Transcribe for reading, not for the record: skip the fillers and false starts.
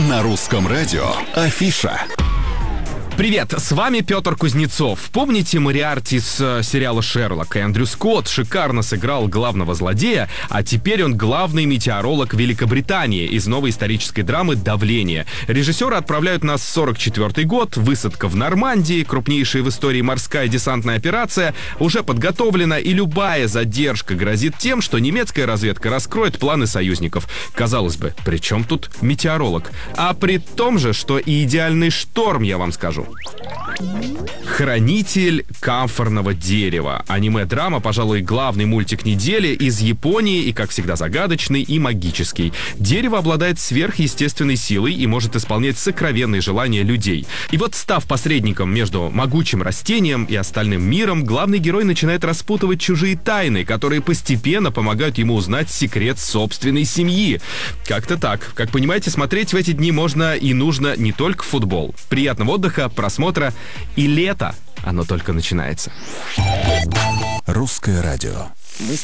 На русском радио Афиша. Привет, с вами Петр Кузнецов. Помните Мориарти с сериала «Шерлок»? Эндрю Скотт шикарно сыграл главного злодея, а теперь он главный метеоролог Великобритании из новой исторической драмы «Давление». Режиссера отправляют нас в 44-й год, высадка в Нормандии, крупнейшая в истории морская десантная операция, уже подготовлена, и любая задержка грозит тем, что немецкая разведка раскроет планы союзников. Казалось бы, при чем тут метеоролог? А при том же, что и идеальный шторм, я вам скажу. «Хранитель камфорного дерева». Аниме-драма, пожалуй, главный мультик недели, из Японии и, как всегда, загадочный и магический. Дерево обладает сверхъестественной силой и может исполнять сокровенные желания людей. И вот, став посредником между могучим растением и остальным миром, главный герой начинает распутывать чужие тайны, которые постепенно помогают ему узнать секрет собственной семьи. Как-то так. Как понимаете, смотреть в эти дни можно и нужно не только футбол. Приятного отдыха, просмотра, и лето, оно только начинается. Русское радио.